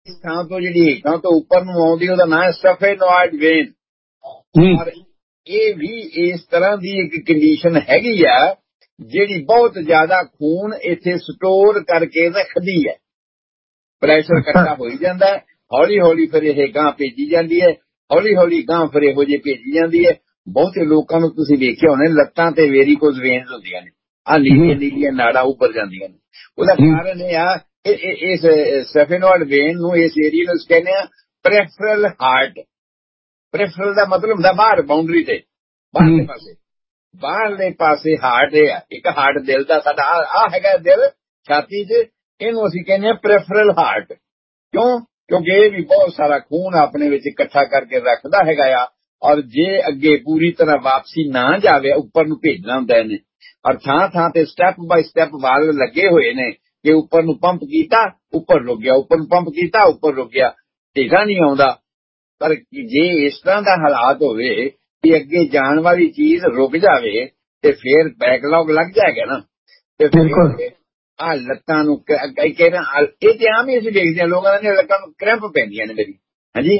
ਇਸ ਥਾਂ ਤੋਂ ਜਿਹੜੀ ਹੇਠਾਂ ਤੋਂ ਉੱਪਰ ਨੂੰ ਆਉਂਦੀ ਉਹਦਾ ਨਾਂ ਹੈ ਸਫੇਨੋਇਡ ਵੇਨ। ਔਰ ਇਹ ਵੀ ਇਸ ਤਰ੍ਹਾਂ ਦੀ ਇੱਕ ਕੰਡੀਸ਼ਨ ਹੈਗੀ ਆ ਜਿਹੜੀ ਬਹੁਤ ਜ਼ਿਆਦਾ ਖੂਨ ਇੱਥੇ ਸਟੋਰ ਕਰਕੇ ਰੱਖਦੀ ਹੈ। ਪ੍ਰੈਸ਼ਰ ਇਕੱਠਾ ਹੋਈ ਜਾਂਦਾ, ਹੌਲੀ ਹੌਲੀ ਫਿਰ ਇਹ ਗਾਂ ਭੇਜੀ ਜਾਂਦੀ ਹੈ, ਹੌਲੀ ਹੌਲੀ ਗਾਂ ਫਿਰ ਇਹੋ ਜਿਹੀ ਭੇਜੀ ਜਾਂਦੀ ਹੈ। ਬਹੁਤੇ ਲੋਕਾਂ ਨੂੰ ਤੁਸੀਂ ਵੇਖਿਆ ਹੋਣੇ ਲੱਤਾਂ ਤੇ ਵੇਰੀਕੋਜ਼ ਵੇਨਸ ਹੁੰਦੀਆਂ ਨੇ, ਆਹ ਨੀਲੀਆਂ ਨੀਲੀਆਂ ਨਾੜਾਂ ਉੱਪਰ ਜਾਂਦੀਆਂ ਨੇ। ਉਹਦਾ ਕਾਰਨ ਇਹ ਆ ਇਸ ਸਫੇਨੋਇਡ ਵੇਨ ਨੂੰ, ਇਸ ਏਰੀਏ ਨੂੰ ਕਹਿੰਦੇ ਆ ਪ੍ਰੈਫਰਲ ਹਾਰਟ। ਪ੍ਰੈਫਰਲ ਦਾ ਮਤਲਬ ਹੁੰਦਾ ਬਾਹਰ, ਬਾਉਂਡਰੀ ਤੇ ਬਾਹਰਲੇ ਪਾਸੇ, ਬਾਹਰਲੇ ਪਾਸੇ ਹਾਰਟ ਇਹ ਆ। ਇੱਕ ਹਾਰਟ ਦਿਲ ਦਾ ਸਾਡਾ ਆ ਹੈਗਾ ਦਿਲ ਛਾਤੀ 'ਚ, ਇਹਨੂੰ ਅਸੀਂ ਕਹਿੰਦੇ ਆ ਪ੍ਰੈਫਰਲ ਹਾਰਟ। ਕਿਉਂਕਿ ਇਹ ਵੀ ਬਹੁਤ ਸਾਰਾ ਖੂਨ ਆਪਣੇ ਵਿੱਚ ਇਕੱਠਾ ਕਰਕੇ ਰੱਖਦਾ ਹੈਗਾ ਆ। ਔਰ ਜੇ ਅੱਗੇ ਪੂਰੀ ਤਰ੍ਹਾਂ ਵਾਪਸੀ ਨਾ ਜਾਵੇ, ਉੱਪਰ ਨੂੰ ਭੇਜਣਾ ਹੁੰਦਾ ਇਹਨੇ। ਔਰ ਥਾਂ ਥਾਂ ਤੇ ਸਟੈਪ ਬਾਈ ਸਟੈਪ ਵਾਲ ਲੱਗੇ ਹੋਏ ਨੇ ਕਿ ਉੱਪਰ ਨੂੰ ਪੰਪ ਕੀਤਾ ਉੱਪਰ ਰੁਕ ਗਿਆ, ਉੱਪਰ ਨੂੰ ਪੰਪ ਕੀਤਾ ਉੱਪਰ ਰੁਕ ਗਿਆ, ਢੇਗਾ ਨਹੀਂ ਆਉਂਦਾ। ਪਰ ਜੇ ਇਸ ਤਰ੍ਹਾਂ ਦਾ ਹਾਲਾਤ ਹੋਵੇ ਕਿ ਅੱਗੇ ਜਾਣ ਵਾਲੀ ਚੀਜ਼ ਰੁਕ ਜਾਵੇ ਤੇ ਫਿਰ ਬੈਕਲੌਗ ਲੱਗ ਜਾਏਗਾ ਨਾ। ਤੇ ਫਿਰ ਆਹ ਲੱਤਾਂ ਨੂੰ ਇਹ ਤੇ ਆਮ ਹੀ ਅਸੀਂ ਦੇਖਦੇ ਹਾਂ, ਲੋਕਾਂ ਦੀਆਂ ਲੱਤਾਂ ਨੂੰ ਕਰੈਂਪ ਪੈਂਦੀਆਂ ਨੇ ਮੇਰੀ, ਹਾਂਜੀ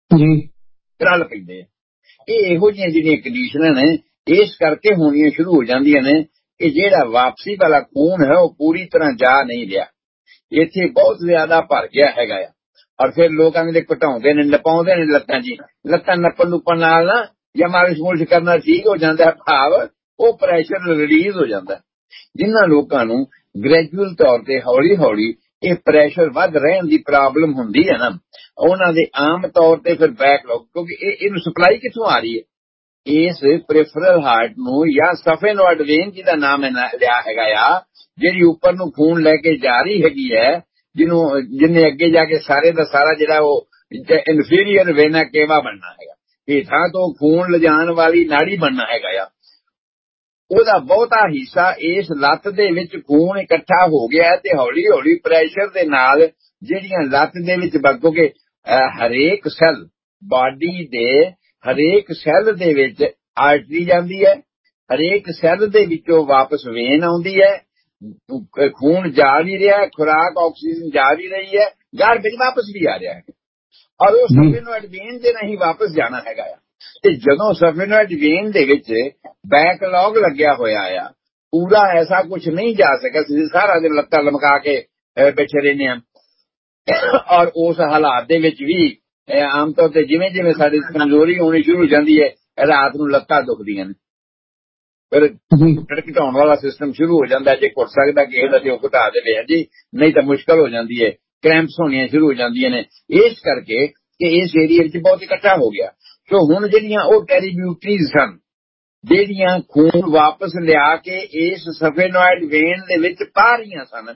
ਕਰਲ ਪੈਂਦੇ ਆ। ਇਹ ਇਹੋ ਜਿਹੀਆਂ ਜਿਹੜੀਆਂ ਕੰਡੀਸ਼ਨਾਂ ਨੇ ਇਸ ਕਰਕੇ ਹੋਣੀਆਂ ਸ਼ੁਰੂ ਹੋ ਜਾਂਦੀਆਂ ਨੇ ਕਿ ਜਿਹੜਾ ਵਾਪਸੀ ਵਾਲਾ ਖੂਨ ਹੈ ਉਹ ਪੂਰੀ ਤਰ੍ਹਾਂ ਜਾ ਨਹੀਂ ਰਿਹਾ, ਇੱਥੇ ਬਹੁਤ ਜ਼ਿਆਦਾ ਭਰ ਗਿਆ ਹੈਗਾ ਆ। ਔਰ ਫਿਰ ਲੋਕਾਂ ਦੇ ਘਟਾਉਂਦੇ ਨੇ, ਨਪਾਉਂਦੇ ਨੇ ਲੱਤਾਂ ਜੀ, ਲੱਤਾਂ ਨੱਪਣ ਨੁੱਪਣ ਨਾਲ ਨਾ ਜਾਂ ਮਾਲਿਸ਼ ਮੁਲਿਸ਼ ਕਰਨਾ ਠੀਕ ਹੋ ਜਾਂਦਾ, ਭਾਵ ਉਹ ਪ੍ਰੈਸ਼ਰ ਰਿਲੀਜ਼ ਹੋ ਜਾਂਦਾ। ਜਿਨ੍ਹਾਂ ਲੋਕਾਂ ਨੂੰ ਗ੍ਰੈਜੂਅਲ ਤੌਰ ਤੇ ਹੌਲੀ ਹੌਲੀ ਇਹ ਪ੍ਰੈਸ਼ਰ ਵੱਧ ਰਹਿਣ ਦੀ ਪ੍ਰੋਬਲਮ ਹੁੰਦੀ ਹੈ ਨਾ, ਉਹਨਾਂ ਦੇ ਆਮ ਤੌਰ ਤੇ ਫਿਰ ਬੈਕਲੌਗ, ਕਿਉਂਕਿ ਇਹਨੂੰ ਸਪਲਾਈ ਕਿੱਥੋਂ ਆ ਰਹੀ ਹੈ? ਇਸ ਪ੍ਰੈਫਰਲ ਹਾਰਟ ਨੂੰ ਜਾਂ ਸਫੇਨੋਇਡ ਵੇਨ ਜਿਹਦਾ ਨਾਮ ਲਿਆ ਹੈਗਾ ਆ, ਜਿਹੜੀ ਉੱਪਰ ਨੂੰ ਖੂਨ ਲੈ ਕੇ ਜਾ ਰਹੀ ਹੈਗੀ ਹੈ, ਜਿਹਨੇ ਅੱਗੇ ਜਾ ਕੇ ਸਾਰੇ ਦਾ ਸਾਰਾ ਜਿਹੜਾ ਉਹ ਇਨਫੀਰੀਅਰ ਵੇਨਾ ਕੇਵਾ ਬਣਨਾ ਹੈਗਾ, ਹੇਠਾਂ ਤੋਂ ਖੂਨ ਲਿਜਾਣ ਵਾਲੀ ਨਾੜੀ ਬਣਨਾ ਹੈਗਾ ਆ। ਉਹਦਾ ਬਹੁਤਾ ਹਿੱਸਾ ਇਸ ਲੱਤ ਦੇ ਵਿੱਚ ਖੂਨ ਇਕੱਠਾ ਹੋ ਗਿਆ ਤੇ ਹੌਲੀ ਹੌਲੀ ਪ੍ਰੈਸ਼ਰ ਦੇ ਨਾਲ ਜਿਹੜੀਆਂ ਲੱਤ ਦੇ ਵਿੱਚ ਕਿਉਂਕਿ ਹਰੇਕ ਸੈੱਲ ਬਾਡੀ ਦੇ ਹਰੇਕ ਸੈੱਲ ਦੇ ਵਿੱਚ ਆਰਟਰੀ ਜਾਂਦੀ ਹੈ, ਹਰੇਕ ਸੈੱਲ ਦੇ ਵਿੱਚੋਂ ਵਾਪਸ ਵੇਨ ਆਉਂਦੀ ਹੈ, ਖੂਨ ਜਾ ਵੀ ਰਿਹਾ, ਖੁਰਾਕ ਆਕਸੀਜਨ ਜਾ ਵੀ ਰਹੀ ਹੈ, ਗਾਰਬੇਜ ਵਾਪਸ ਵੀ ਆ ਰਿਹਾ ਹੈ। ਔਰ ਉਹ ਸਫੇਨੋਇਡ ਵੇਨ ਦੇ ਨਹੀਂ ਵਾਪਸ ਜਾਣਾ ਹੈਗਾ ਆ। ਤੇ ਜਦੋਂ ਸਫੇਨੋਇਡ ਵੇਨ ਦੇ ਵਿੱਚ ਬੈਕਲੌਗ ਲੱਗਿਆ ਹੋਇਆ ਆ, ਪੂਰਾ ਐਸਾ ਕੁਝ ਨਹੀਂ ਜਾ ਸਕਿਆ, ਸਾਰਾ ਦਿਨ ਲੱਤਾਂ ਲਮਕਾ ਕੇ ਬੈਠੇ ਰਹਿੰਦੇ ਆ। ਔਰ ਉਸ ਹਾਲਾਤ ਦੇ ਵਿੱਚ ਵੀ ਆਮ ਤੌਰ ਤੇ ਜਿਵੇਂ ਜਿਵੇਂ ਸਾਡੀ ਕਮਜ਼ੋਰੀ ਹੋਣੀ ਸ਼ੁਰੂ ਹੋ ਜਾਂਦੀ ਹੈ, ਰਾਤ ਨੂੰ ਲੱਤਾਂ ਦੁਖਦੀਆਂ ਨੇ, ਫਿਰ ਘਟਾਉਣ ਵਾਲਾ ਸਿਸਟਮ ਸ਼ੁਰੂ ਹੋ ਜਾਂਦਾ। ਜੇ ਘੁੱਟ ਸਕਦਾ ਕਿਸੇ ਦਾ ਤੇ ਉਹ ਘਟਾ ਦੇਵੇ ਜੀ, ਨਹੀਂ ਤਾਂ ਮੁਸ਼ਕਲ ਹੋ ਜਾਂਦੀ ਹੈ, ਕ੍ਰੈਂਪਸ ਹੋਣੀਆਂ ਸ਼ੁਰੂ ਹੋ ਜਾਂਦੀਆਂ ਨੇ। ਇਸ ਕਰਕੇ ਕਿ ਇਸ ਏਰੀਏ ਵਿੱਚ ਬਹੁਤ ਇਕੱਠਾ ਹੋ ਗਿਆ। ਸੋ ਹੁਣ ਜਿਹੜੀਆਂ ਉਹ ਟੈਰੀਬਿਊਟਰੀਜ਼ ਸਨ, ਜਿਹੜੀਆਂ ਖੂਨ ਵਾਪਸ ਲਿਆ ਕੇ ਇਸ ਸਫੇਨੋਇਡ ਵੇਨ ਦੇ ਵਿੱਚ ਪਾ ਰਹੀਆਂ ਸਨ,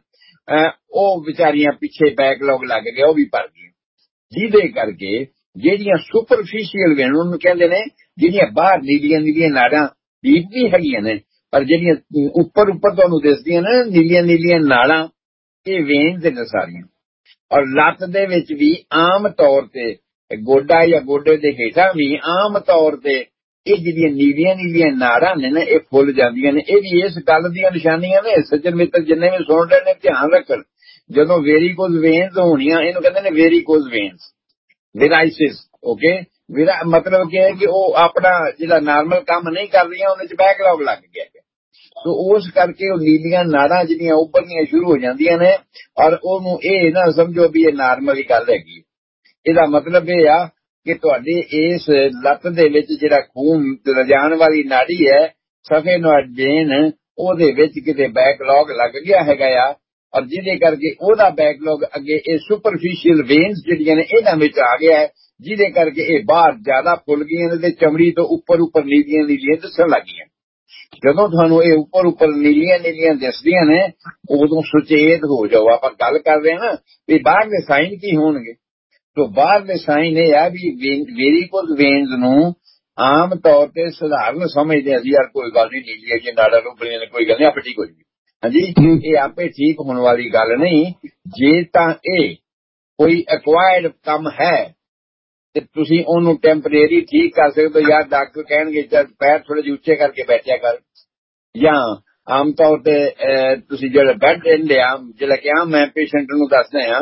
ਉਹ ਵਿਚਾਰੀਆਂ ਪਿੱਛੇ ਬੈਕਲੌਗ ਲੱਗ ਗਿਆ, ਉਹ ਵੀ ਭਰ ਗਈਆਂ। ਜਿਹਦੇ ਕਰਕੇ ਜਿਹੜੀਆਂ ਸੁਪਰਫਿਸ਼ੀਅਲ ਵੇਨ ਉਹਨੂੰ ਕਹਿੰਦੇ ਨੇ, ਜਿਹੜੀਆਂ ਬਾਹਰ ਨੀਲੀਆਂ ਨੀਲੀਆਂ ਨਾੜਾਂ ਡੀਪ ਵੀ ਹੈਗੀਆਂ ਨੇ, ਪਰ ਜਿਹੜੀਆਂ ਉੱਪਰ ਤੁਹਾਨੂੰ ਦਿਸਦੀਆਂ ਨੇ ਨੀਲੀਆਂ ਨੀਲੀਆਂ ਨਾੜਾਂ, ਇਹ ਵੇਨਸ ਨੇ ਸਾਰੀਆਂ। ਔਰ ਲੱਤ ਦੇ ਵਿੱਚ ਵੀ ਆਮ ਤੌਰ ਤੇ ਗੋਡਾ ਜਾਂ ਗੋਡੇ ਦੇ ਹੇਠਾਂ ਵੀ ਆਮ ਤੌਰ ਤੇ ਇਹ ਜਿਹੜੀਆਂ ਨੀਲੀਆਂ ਨੀਲੀਆਂ ਨਾੜਾਂ ਨੇ ਨਾ, ਇਹ ਫੁੱਲ ਜਾਂਦੀਆਂ ਨੇ। ਇਹ ਵੀ ਇਸ ਗੱਲ ਦੀਆਂ ਨਿਸ਼ਾਨੀਆਂ ਨੇ। ਸੱਜਣ ਮਿੱਤਰ ਜਿੰਨੇ ਵੀ ਸੁਣ ਰਹੇ ਨੇ ਧਿਆਨ ਰੱਖਣ, ਜਦੋਂ ਵੇਰੀਕੋਜ਼ ਵੇਨਸ ਹੋਣੀਆਂ, ਇਹਨੂੰ ਕਹਿੰਦੇ ਨੇ ਵੇਰੀਕੋਜ਼ ਵੇਨਸ, ਵਿਰਾਈਸਿਸ। ਓਕੇ, ਮਤਲਬ ਕਿ ਹੈ ਕਿ ਉਹ ਆਪਣਾ ਜਿਹੜਾ ਨਾਰਮਲ ਕੰਮ ਨਹੀਂ ਕਰ ਰਹੀਆਂ, ਉਹਦੇ ਚ ਬੈਕਲੌਗ ਲੱਗ ਗਿਆ। ਸੋ ਉਸ ਕਰਕੇ ਉਹ ਨੀਲੀਆਂ ਨਾੜਾਂ ਜਿਹੜੀਆਂ ਉੱਭਰਨੀਆਂ ਸ਼ੁਰੂ ਹੋ ਜਾਂਦੀਆਂ ਨੇ। ਔਰ ਉਹਨੂੰ ਇਹ ਨਾ ਸਮਝੋ ਵੀ ਇਹ ਨਾਰਮਲ ਹੀ ਗੱਲ ਹੈਗੀ। ਇਹਦਾ ਮਤਲਬ ਇਹ ਆ ਕਿ ਤੁਹਾਡੇ ਇਸ ਲੱਤ ਦੇ ਵਿੱਚ ਜਿਹੜਾ ਖੂਨ ਲਿਜਾਣ ਵਾਲੀ ਨਾੜੀ ਹੈ, ਸਫੇਨੋਇਡ ਵੇਨ, ਉਹਦੇ ਵਿੱਚ ਕਿਤੇ ਬੈਕਲੌਗ ਲੱਗ ਗਿਆ ਹੈਗਾ ਆ। ਔਰ ਜਿਹਦੇ ਕਰਕੇ ਉਹਦਾ ਬੈਕਲੌਗ ਅੱਗੇ ਇਹ ਸੁਪਰਫਿਸ਼ੀਅਲ ਵੇਨਸ ਜਿਹੜੀਆਂ ਨੇ ਇਹਨਾਂ ਵਿੱਚ ਆ ਗਿਆ ਹੈ, ਜਿਹਦੇ ਕਰਕੇ ਇਹ ਬਾਹਰ ਜ਼ਿਆਦਾ ਫੁੱਲ ਗਈਆਂ ਨੇ ਤੇ ਚਮੜੀ ਤੋਂ ਉੱਪਰ ਉੱਪਰ ਨੀਲੀਆਂ ਨੀਲੀਆਂ ਦਿਸਣ ਲੱਗ ਗਈਆਂ। ਜਦੋਂ ਤੁਹਾਨੂੰ ਇਹ ਉੱਪਰ ਉੱਪਰ ਨੀਲੀਆਂ ਨੀਲੀਆਂ ਦਿਸਦੀਆਂ ਨੇ, ਉਦੋਂ ਸੁਚੇਤ ਹੋ ਜਾਓ। ਆਪਾਂ ਗੱਲ ਕਰ ਰਹੇ ਹਾਂ ਨਾ ਵੀ ਬਾਹਰਲੇ ਸਾਈਨ ਕੀ ਹੋਣਗੇ। ਤੋ ਬਾਹਰਲੇ ਸਾਈਨ ਇਹ ਆ ਵੀ ਵੇਰੀਕੋਜ਼ ਵੇਨਸ ਨੂੰ ਆਮ ਤੌਰ ਤੇ ਸਧਾਰਨ ਸਮਝਦੇ ਅਸੀਂ, ਯਾਰ ਕੋਈ ਗੱਲ ਨਹੀਂ, ਨੀਲੀਆਂ ਜਿਹੀਆਂ ਨਾੜਾਂ ਉੱਭਰੀਆਂ ਨੇ, ਕੋਈ ਗੱਲ ਨਹੀਂ, ਆਪੇ ਠੀਕ ਹੋ ਜਾਊਗੀ। ਹਾਂਜੀ, ਇਹ ਆਪੇ ਠੀਕ ਹੋਣ ਵਾਲੀ ਗੱਲ ਨਹੀਂ। ਜੇ ਤਾਂ ਇਹ ਕੋਈ ਐਕਵਾਇਰਡ ਕੰਮ ਹੈ ਤੇ ਤੁਸੀਂ ਉਹਨੂੰ ਟੈਂਪਰੇਰੀ ਠੀਕ ਕਰ ਸਕਦੇ ਹੋ। ਯਾਰ ਡਾਕਟਰ ਕਹਿਣਗੇ ਚੱਲ ਪੈਰ ਥੋੜੇ ਜਿਹੇ ਉੱਚੇ ਕਰਕੇ ਬੈਠਿਆ ਕਰ, ਜਾਂ ਆਮ ਤੌਰ ਤੇ ਤੁਸੀਂ ਜਿਹੜਾ ਬੈੱਡ ਰਹਿੰਦੇ ਆ, ਜਿਹੜਾ ਕਿ ਆਮ ਮੈਂ ਪੇਸ਼ੈਂਟ ਨੂੰ ਦੱਸਦੇ ਆ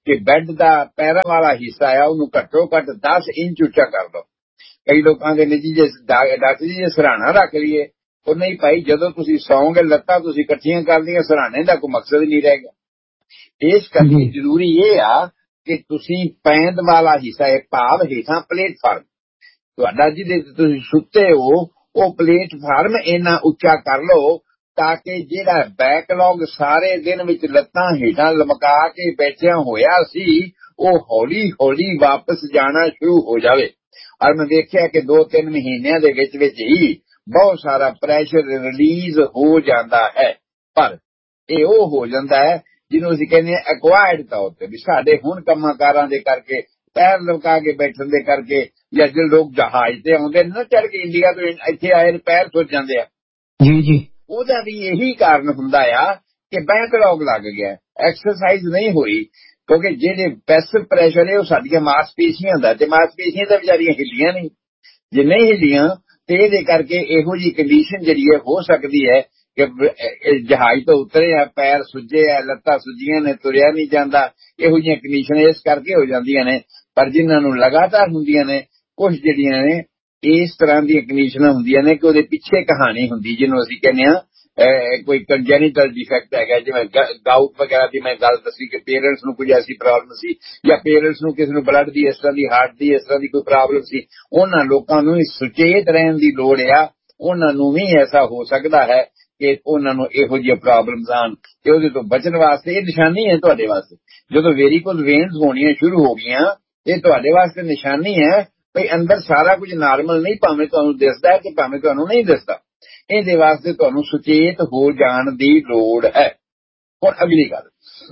कि बैड का पैरों वाला हिस्सा है उन्होंने घट्टो घट 10 इंच उच्चा कर दो। कई लोग कहते ने जी जे डॉक्टर जी जे सराहना रख लीए, वो नहीं भाई, जदों तुसीं सौंगे लत्तां तुसीं इकट्ठियां कर लिया, सराहने का कोई मकसद नहीं रह गया। इस करके जरूरी ये आ कि तुसीं पैंद वाला हिस्सा है भाव हेठां प्लेटफार्म तुहाडा जिहदे ते तुसीं सुत्ते हो वो प्लेटफार्म इन्ना उच्चा कर लो ताकि जिहड़ा बैकलॉग सारे दिन विच लत्तां हेठां लमका के बैठिया होया सी वो हौली हौली वापस जाना शुरू हो जावे। और मैं देखिया कि 2-3 महीनों के विच विच ही बहुत सारा प्रेशर रिलीज हो जाता है। पर ये वो हो जाता है जिन्हों असीं कहने एक्वायर्ड तौर पर भी साडे हुण कम्मां कारां दे करके पैर लमका के बैठण दे करके या जो लोग जहाज ते आउंदे ने ना चढ़ के इंडिया तो इत्थे आए पैर सुज जांदे आ जी जी, ਉਹਦਾ भी यही कारण हुंदा आ कि बैकलॉग लग गया, एक्सरसाइज नहीं हुई क्योंकि जेडे पैसिव प्रेशर है वो साडियां मांसपेशियां दा ते मांसपेशियां तां बेचारियां हिलियां नहीं, जे नहीं हिलियां ते इहदे करके इहो जी कंडीशन जिहड़ी है हो सकदी है कि जहाज तो उतरे आ पैर सुजे आ लत्तां सुजियां ने तुरिया नहीं जांदा, इहो जिहियां कंडीशन इस करके हो जांदियां ने। पर जिन्हां नूं लगातार हुंदियां ने कुछ जिहड़ियां ने इस तरह दी कंडीशनां हुंदियां ने कि ਉਹਦੇ ਪਿੱਛੇ कहानी हुंदी ਜਿਹਨੂੰ ਅਸੀਂ ਕਹਿੰਦੇ ਆ कोई कंजेनिटल डिफेक्ट है जिवें गाउट वगैरह की मैं गल दसी कि पेरेंट्स नूं कोई ऐसी प्रॉब्लम सी या पेरेंट्स नूं किसी नूं ब्लड दी इस तरह की हार्ट दी इस तरह की कोई प्रॉब्लम सी, उन्हां लोकां नूं सुचेत रहण दी लोड़ आ। उन्हां नूं भी ऐसा हो सकता है कि उन्हां नूं इहो जिही प्रॉब्लम्स आण ते ਉਹਦੇ ਤੋਂ बचण वास्ते ये निशानी है तुहाडे वास्ते। जदों वेरिकोज वेन्स होणियां शुरू हो गईयां ये तुहाडे वास्ते निशानी है भई अंदर सारा कुछ नॉर्मल नहीं, भावें तुहानूं दिसदा है कि भावें तुहानूं नहीं दिसदा। ਇਹਦੇ ਵਾਸਤੇ ਤੁਹਾਨੂੰ ਸੁਚੇਤ ਹੋ ਜਾਣ ਦੀ ਲੋੜ ਹੈ। ਹੁਣ ਅਗਲੀ ਗੱਲ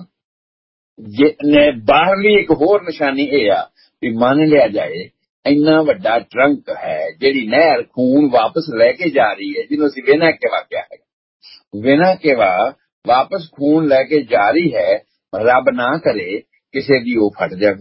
ਜੇ ਬਾਹਰਲੀ ਇੱਕ ਹੋਰ ਨਿਸ਼ਾਨੀ ਇਹ ਆ ਵੀ ਮੰਨ ਲਿਆ ਜਾਏ ਇੰਨਾ ਵੱਡਾ ਟਰੰਕ ਹੈ ਜਿਹੜੀ ਨਹਿਰ ਖੂਨ ਵਾਪਸ ਲੈ ਕੇ ਜਾ ਰਹੀ ਹੈ ਜਿਹਨੂੰ ਅਸੀਂ ਵੇਨਾ ਕੇਵਾ ਕਿਹਾ ਹੈ, ਵੇਨਾ ਕੇਵਾ ਵਾਪਸ ਖੂਨ ਲੈ ਕੇ ਜਾ ਰਹੀ ਹੈ, ਰੱਬ ਨਾ ਕਰੇ ਕਿਸੇ ਦੀ ਉਹ ਫਟ ਜਾਵੇ।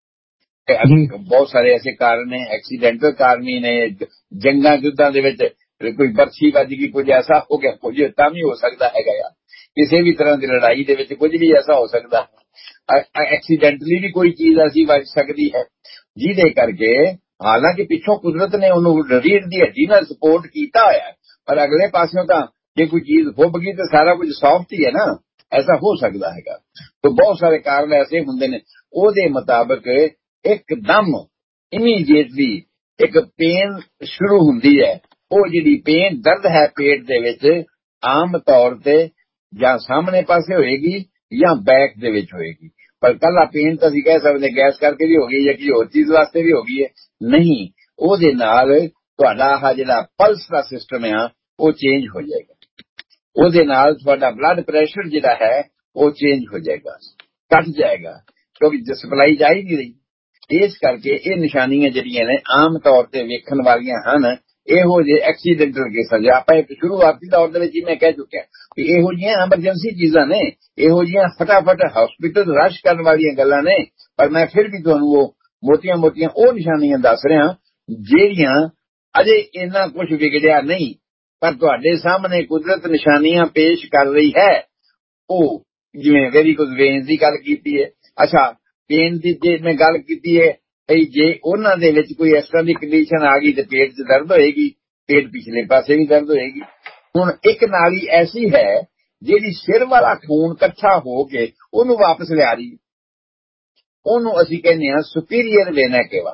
ਬਹੁਤ ਸਾਰੇ ਐਸੇ ਕਾਰਨ ਨੇ, ਐਕਸੀਡੈਂਟਲ ਕਾਰਨ ਵੀ ਨੇ, ਜੰਗਾਂ ਯੁੱਧਾਂ ਦੇ ਵਿੱਚ कोई बरछी वज गई कुछ ऐसा हो गया, कुछ तां भी हो सकता है यार, किसी भी तरह की लड़ाई दे विच कुछ भी ऐसा हो सकता है, एक्सीडेंटली भी कोई चीज ऐसी वज सकती है जिहदे करके हालांकि पिछों कुदरत ने उन्होंने रीढ़ की हड्डी नाल सपोर्ट किया होया पर अगले पासों तां जे कोई चीज फुब गई तो सारा कुछ सॉफ्ट ही है ना, ऐसा हो सकता है। तो बहुत सारे कारण ऐसे हुंदे ने। ਉਹਦੇ मुताबिक एकदम इमीडिएटली एक पेन शुरू हुंदी है। ਉਹ ਜਿਹੜੀ पेन दर्द है पेट ਦੇ ਵਿੱਚ आम तौर ਤੇ ਜਾਂ ਸਾਹਮਣੇ ਪਾਸੇ ਹੋਏਗੀ ਜਾਂ बैक ਦੇ ਵਿੱਚ ਹੋਏਗੀ, ਪਰ ਕੱਲਾ पेन ਤਾਂ ਅਸੀਂ ਕਹਿ ਸਕਦੇ ਗੈਸ ਕਰਕੇ ਵੀ ਹੋ ਗਈ ਜਾਂ ਕਿਸੇ ਹੋਰ ਚੀਜ਼ ਵਾਸਤੇ ਵੀ ਹੋ ਗਈ ਹੈ, ਨਹੀਂ, ਉਹਦੇ ਨਾਲ ਤੁਹਾਡਾ ਆਹ ਜਿਹੜਾ ਪਲਸ ਦਾ ਸਿਸਟਮ ਆ ਉਹ ਚੇਂਜ ਹੋ ਜਾਏਗਾ, ਉਹਦੇ ਨਾਲ ਤੁਹਾਡਾ ਬਲੱਡ ਪ੍ਰੈਸ਼ਰ ਜਿਹੜਾ ਹੈ ਉਹ ਚੇਂਜ ਹੋ ਜਾਏਗਾ, ਘਟ ਜਾਏਗਾ ਕਿਉਂਕਿ ਸਪਲਾਈ ਜਾ ਹੀ ਨਹੀਂ ਰਹੀ। ਇਸ ਕਰਕੇ ਇਹ ਨਿਸ਼ਾਨੀਆਂ ਜਿਹੜੀਆਂ ਨੇ ਆਮ ਤੌਰ ਤੇ ਵੇਖਣ ਵਾਲੀਆਂ ਹਨ ਇਹੋ ਜਿਹੇ ਐਕਸੀਡੈਂਟਲ ਕੇਸਾਂ ਜੇ ਆਪਾਂ ਇੱਕ ਸ਼ੁਰੂਆਤੀ ਦੌਰ ਦੇ ਵਿੱਚ ਹੀ ਮੈਂ ਕਹਿ ਚੁੱਕਿਆ ਵੀ ਇਹੋ ਜਿਹੀਆਂ ਐਮਰਜੈਂਸੀ ਚੀਜ਼ਾਂ ਨੇ, ਇਹੋ ਜਿਹੀਆਂ ਫਟਾਫਟ ਹਸਪੀਟਲ ਰਸ਼ ਕਰਨ ਵਾਲੀਆਂ ਗੱਲਾਂ ਨੇ। ਪਰ ਮੈਂ ਫਿਰ ਵੀ ਤੁਹਾਨੂੰ ਉਹ ਮੋਟੀਆਂ ਉਹ ਨਿਸ਼ਾਨੀਆਂ ਦੱਸ ਰਿਹਾ ਜਿਹੜੀਆਂ ਅਜੇ ਇੰਨਾ ਕੁਝ ਵਿਗੜਿਆ ਨਹੀਂ ਪਰ ਤੁਹਾਡੇ ਸਾਹਮਣੇ ਕੁਦਰਤ ਨਿਸ਼ਾਨੀਆਂ ਪੇਸ਼ ਕਰ ਰਹੀ ਹੈ। ਉਹ ਜਿਵੇਂ ਵੈਰੀਕੋਜ਼ ਵੇਨਸ ਦੀ ਗੱਲ ਕੀਤੀ ਹੈ, ਅੱਛਾ पेन की जे मैं गल की है जे उन्होंने विच कोई इस तरह की कंडीशन आ गई तो पेट च दर्द होएगी, पेट पिछले पासे भी दर्द होएगी। हुण एक नाली ऐसी है जिहड़ी सिर वाला खून इकट्ठा हो के उन्होंने वापस लिया रही, उन्होंने असीं कहने आ सुपीरियर वेना केवा,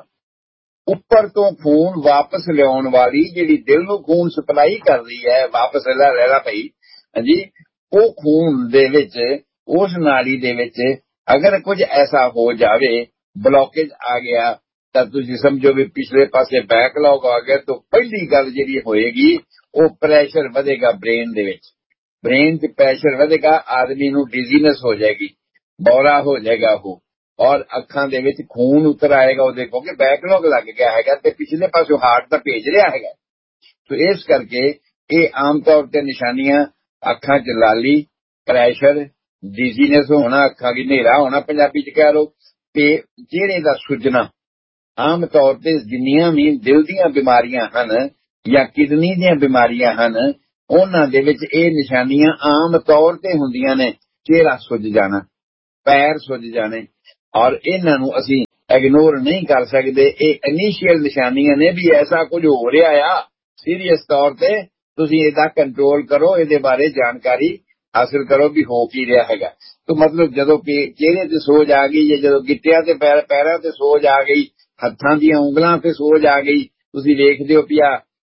उपर तो खून वापस लियाउण वाली जिहड़ी दिल नूं खून सप्लाई कर रही है वापस ला पई जी, वो खून दे विच उस नाली दे विच अगर कुछ ऐसा हो जावे ब्लॉकेज आ गया तो तुसीं समझो भी पिछले पासे बैकलॉग आ गया तो पहली गल जिहड़ी होएगी वो प्रेशर वधेगा ब्रेन दे विच, ब्रेन च प्रेशर वधेगा, आदमी नूं डिजीनेस हो जाएगी, बौरा हो जाएगा वो और अखां दे विच खून उतर आएगा वो देखो कि बैकलॉग लग गया है ते पिछले पासों हार्ट तां भेज रहा है। तो इस करके ये आम तौर ते निशानियां अखां च लाली, प्रेशर, डिजीनेस होना, अखां की नेरा होना पंजाबी च कह लो, ते चेहरे दा सुजना, आम तौर ते जिन्नियां भी दिल दीयां बीमारियां हन या किडनी दीयां बीमारियां हन उन्हां दे विच इह निशानियां आम तौर ते हुंदियां ने, चेहरा सुज जाना, पैर सुज जाने, ਔਰ ਇਹਨਾਂ ਨੂੰ ਅਸੀਂ ਇਗਨੋਰ ਨਹੀਂ ਕਰ ਸਕਦੇ। ਇਹ ਇਨੀਸ਼ੀਅਲ ਨਿਸ਼ਾਨੀਆਂ ਨੇ ਵੀ ਐਸਾ ਕੁਝ ਹੋ ਰਿਹਾ ਆ ਸੀਰੀਅਸ ਤੌਰ ਤੇ, ਤੁਸੀਂ ਇਹਦਾ ਕੰਟਰੋਲ ਕਰੋ, ਇਹਦੇ ਬਾਰੇ ਜਾਣਕਾਰੀ ਹਾਸਿਲ ਕਰੋ ਵੀ ਹੋ ਕੀ ਰਿਹਾ ਹੈਗਾ। तो मतलब ਜਦੋਂ ਕਿ ਚਿਹਰੇ ਤੇ ਸੋਜ ਆ ਗਈ, ਜਾਂ ਜਦੋਂ ਗਿੱਟਿਆਂ ਤੇ ਪੈਰਾਂ ਤੇ ਸੋਜ ਆ ਗਈ, ਹੱਥਾਂ ਦੀਆਂ ਉਂਗਲਾਂ ਤੇ ਸੋਜ ਆ ਗਈ, ਤੁਸੀਂ ਵੇਖਦੇ ਹੋ ਪਿਆ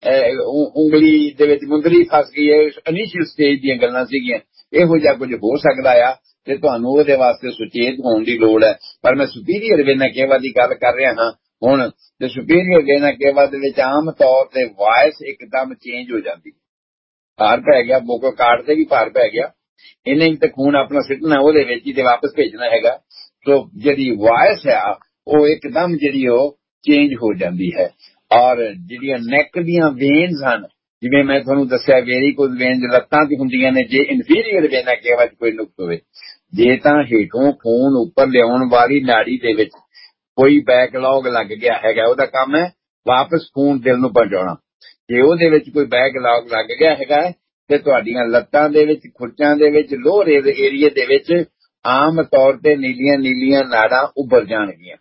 ਉਂਗਲੀ ਦੇ ਵਿੱਚ ਮੁੰਦਰੀ ਫਸ ਗਈ ਹੈ, ਇਨੀਸ਼ੀਅਲ ਸਟੇਜ ਦੀਆਂ ਗੱਲਾਂ ਸੀਗੀਆਂ। ਇਹੋ ਜਿਹਾ ਕੁਝ ਹੋ ਸਕਦਾ ਆ ਤੇ ਤੁਹਾਨੂੰ ਉਹਦੇ ਵਾਸਤੇ ਸੁਚੇਤ ਹੋਣ ਦੀ ਲੋੜ ਹੈ। ਪਰ ਮੈਂ ਸੁਪੀਰੀਅਰ ਵੇਨਾ ਕੇਵਾ ਦੀ ਗੱਲ ਕਰ ਰਿਹਾ ਹਾਂ ਹੁਣ। ਤੇ ਸੁਪੀਰੀਅਰ ਵੇਨਾ ਕੇਵਾ ਦੇ ਵਿੱਚ ਆਮ ਤੌਰ ਤੇ ਵਾਇਸ ਇੱਕਦਮ ਚੇਂਜ ਹੋ ਜਾਂਦੀ, ਭਾਰ ਪੈ ਗਿਆ, ਬੋਕੋ ਕਾਰਡ ਤੇ ਵੀ ਭਾਰ ਪੈ ਗਿਆ, ਇਹਨੇ ਵੀ ਤਾਂ ਖੂਨ ਆਪਣਾ ਸਿੱਟਣਾ ਉਹਦੇ ਵਿੱਚ ਹੀ ਤੇ ਵਾਪਸ ਭੇਜਣਾ ਹੈਗਾ। ਸੋ ਜਿਹੜੀ ਵਾਇਸ ਹੈ ਉਹ ਇੱਕਦਮ ਜਿਹੜੀ ਉਹ ਚੇਂਜ ਹੋ ਜਾਂਦੀ ਹੈ। ਔਰ ਜਿਹੜੀਆਂ ਨੈਕ ਦੀਆਂ ਵੇਨਸ ਹਨ, ਜਿਵੇਂ ਮੈਂ ਤੁਹਾਨੂੰ ਦੱਸਿਆ ਵੇਰੀਕੋਜ਼ ਵੇਨਸ ਲੱਤਾਂ ਤੇ ਹੁੰਦੀਆਂ ਨੇ, ਜੇ ਇਨਫੀਰੀਅਰ ਵੇਨਾ ਕੇਵਾ 'ਚ ਕੋਈ ਨੁਕਸ ਹੋਵੇ, ਜੇ ਤਾਂ ਹੇਠੋਂ ਖੂਨ ਉੱਪਰ ਲਿਆਉਣ ਵਾਲੀ ਨਾੜੀ ਦੇ ਵਿੱਚ ਕੋਈ ਬੈਕਲੌਗ ਲੱਗ ਗਿਆ ਹੈਗਾ, ਉਹਦਾ ਕੰਮ ਹੈ ਵਾਪਸ ਖੂਨ ਦਿਲ ਨੂੰ ਪਹੁੰਚਾਉਣਾ। ਜੇ ਉਹਦੇ ਵਿੱਚ ਕੋਈ ਬੈਕਲੌਗ ਲੱਗ ਗਿਆ ਹੈਗਾ ਤੇ ਤੁਹਾਡੀਆਂ ਲੱਤਾਂ ਦੇ ਵਿੱਚ, ਖੁੱਚਾਂ ਦੇ ਵਿੱਚ, ਲੋਅਰ ਏਰੀਏ ਦੇ ਵਿੱਚ ਆਮ ਤੌਰ ਤੇ ਨੀਲੀਆਂ ਨੀਲੀਆਂ ਨਾੜਾਂ ਉੱਭਰ ਜਾਣਗੀਆਂ।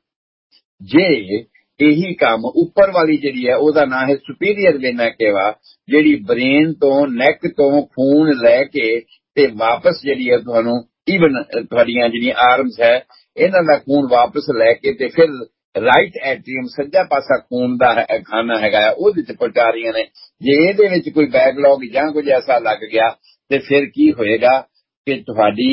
ਜੇ ਇਹੀ ਕੰਮ ਉੱਪਰ ਵਾਲੀ ਜਿਹੜੀ ਹੈ, ਉਹਦਾ ਨਾਂ ਹੈ ਸੁਪੀਰੀਅਰ ਵੇਨਾ ਕੇਵਾ, ਜਿਹੜੀ ਬ੍ਰੇਨ ਤੋਂ ਨੈਕ ਤੋਂ ਖੂਨ ਲੈ ਕੇ ਤੇ ਵਾਪਸ ਜਿਹੜੀ ਹੈ ਤੁਹਾਨੂੰ ਈਵਨ ਤੁਹਾਡੀਆਂ ਜਿਹੜੀਆਂ ਆਰਮਸ ਹੈ ਇਹਨਾਂ ਦਾ ਖੂਨ ਵਾਪਸ ਲੈ ਕੇ ਤੇ ਫਿਰ ਰਾਈਟ ਐਟਰੀਅਮ ਸੱਜਾ ਪਾਸਾ ਖੂਨ ਦਾ ਖਾਨਾ ਹੈਗਾ ਉਹਦੇ ਚ ਪਹੁੰਚਾ ਰਹੀਆਂ ਨੇ। ਜੇ ਇਹਦੇ ਵਿੱਚ ਕੋਈ ਬੈਕਲੌਗ ਜਾਂ ਕੁਝ ਐਸਾ ਲੱਗ ਗਿਆ ਤੇ ਫਿਰ ਕੀ ਹੋਏਗਾ ਕਿ ਤੁਹਾਡੀ